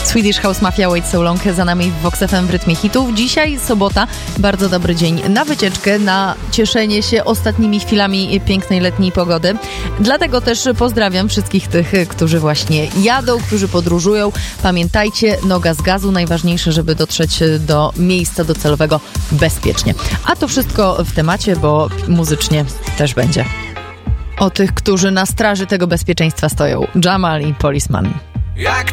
Swedish House Mafia, Wait So Long za nami w Vox FM w rytmie hitów. Dzisiaj sobota, bardzo dobry dzień na wycieczkę, na cieszenie się ostatnimi chwilami pięknej letniej pogody. Dlatego też pozdrawiam wszystkich tych, którzy właśnie jadą, którzy podróżują. Pamiętajcie, noga z gazu, najważniejsze, żeby dotrzeć do miejsca docelowego bezpiecznie. A to wszystko w temacie, bo muzycznie też będzie. O tych, którzy na straży tego bezpieczeństwa stoją. Jamal i Policeman.